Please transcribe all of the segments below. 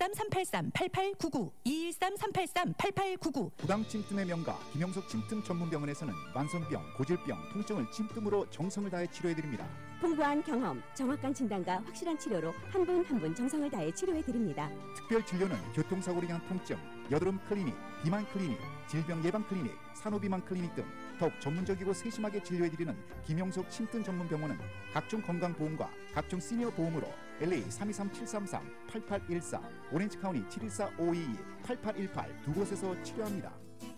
213-383-8899, 213-383-8899. 부당 침tum의 명가 김영석 침tum 전문병원에서는 만성병, 고질병, 통증을 침tum으로 정성을 다해 치료해드립니다. 풍부한 경험, 정확한 진단과 확실한 치료로 한 분 한 분 정성을 다해 치료해드립니다. 특별 진료는 교통사고로 인한 통증, 여드름 클리닉, 비만 클리닉, 질병 예방 클리닉, 산후비만 클리닉 등 더욱 전문적이고 세심하게 진료해드리는 김영석 침tum 전문병원은 각종 건강보험과 각종 시니어 보험으로 LA 323-733-8814, 오렌지카운티 714-522-8818 두 곳에서 치료합니다.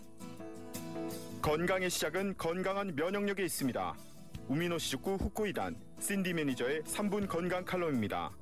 건강의 시작은 건강한 면역력에 있습니다. 우미노시 축구 후코이단 신디 매니저의 3분 건강 칼럼입니다.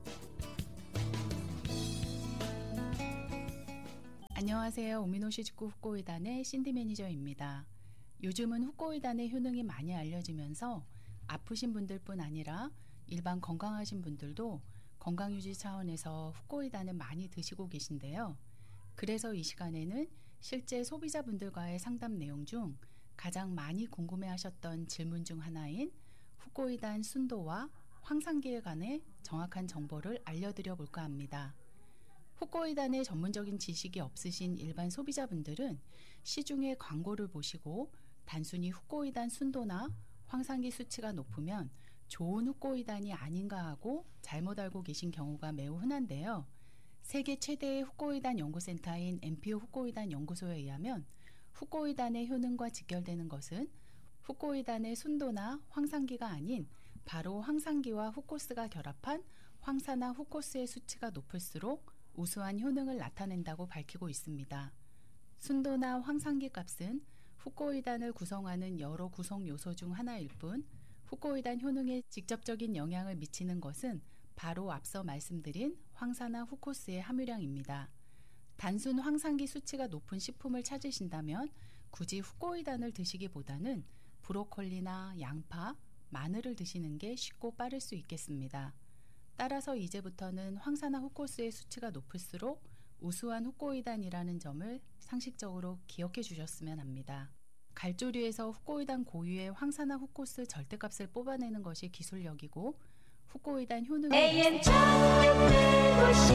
안녕하세요. 우미노시 축구 후코이단의 신디 매니저입니다. 요즘은 후코이단의 효능이 많이 알려지면서 아프신 분들뿐 아니라 일반 건강하신 분들도 건강유지 차원에서 후코이단을 많이 드시고 계신데요. 그래서 이 시간에는 실제 소비자분들과의 상담 내용 중 가장 많이 궁금해하셨던 질문 중 하나인 후코이단 순도와 황산기에 관해 정확한 정보를 알려드려 볼까 합니다. 후코이단의 전문적인 지식이 없으신 일반 소비자분들은 시중의 광고를 보시고 단순히 후코이단 순도나 황산기 수치가 높으면 좋은 후코이단이 아닌가 하고 잘못 알고 계신 경우가 매우 흔한데요. 세계 최대의 후코이단 연구센터인 MPO 후코이단 연구소에 의하면 후코이단의 효능과 직결되는 것은 후코이단의 순도나 황산기가 아닌 바로 황산기와 후코스가 결합한 황산화 후코스의 수치가 높을수록 우수한 효능을 나타낸다고 밝히고 있습니다. 순도나 황산기 값은 후코이단을 구성하는 여러 구성 요소 중 하나일 뿐 후코이단 효능에 직접적인 영향을 미치는 것은 바로 앞서 말씀드린 황산화 후코스의 함유량입니다. 단순 황산기 수치가 높은 식품을 찾으신다면 굳이 후코이단을 드시기보다는 브로콜리나 양파, 마늘을 드시는 게 쉽고 빠를 수 있겠습니다. 따라서 이제부터는 황산화 후코스의 수치가 높을수록 우수한 후코이단이라는 점을 상식적으로 기억해 주셨으면 합니다. 갈조류에서 후코이단 고유의 황산화 후코스 절대값을 뽑아내는 것이 기술력이고 후코이단 효능을 AM 1650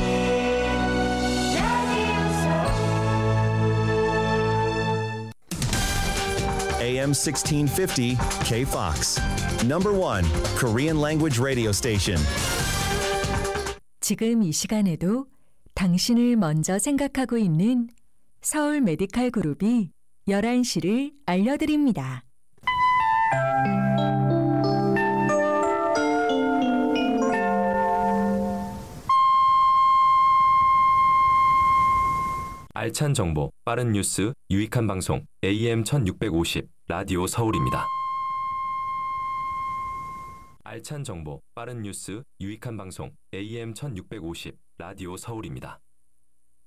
AM 1650 KFOX. Number 1 Korean language radio station. 지금 이 시간에도 당신을 먼저 생각하고 있는 서울 메디칼 그룹이 11시를 알려드립니다. 알찬 정보, 빠른 뉴스, 유익한 방송 AM 1650 라디오 서울입니다. 알찬 정보, 빠른 뉴스, 유익한 방송 AM 1650 라디오 서울입니다.